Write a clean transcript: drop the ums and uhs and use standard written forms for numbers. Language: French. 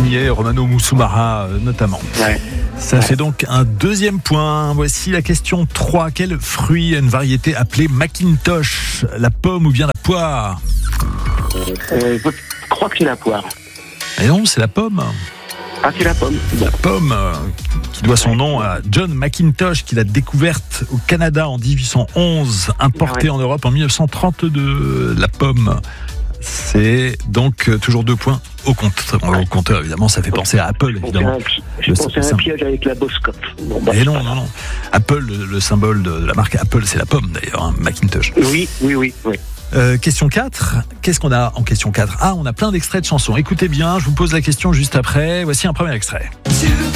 signé Romano Musumara notamment. Ouais. Ça fait donc un deuxième point. Voici la question 3. Quel fruit a une variété appelée Macintosh? La pomme ou bien la poire? Je crois que c'est la poire. Et non, c'est la pomme. Ah, c'est la pomme. La pomme qui doit son nom à John Macintosh, qui l'a découverte au Canada en 1811, importée en Europe en 1932. La pomme. C'est donc toujours 2 points au compteur, évidemment. Ça fait penser à Apple, évidemment. J'ai pensé à un piège avec la Boscop. Bon, et non. Apple, le symbole de la marque Apple, c'est la pomme d'ailleurs, hein, Macintosh. Oui. Question 4. Qu'est-ce qu'on a en question 4? On a plein d'extraits de chansons. Écoutez bien, je vous pose la question juste après. Voici un premier extrait.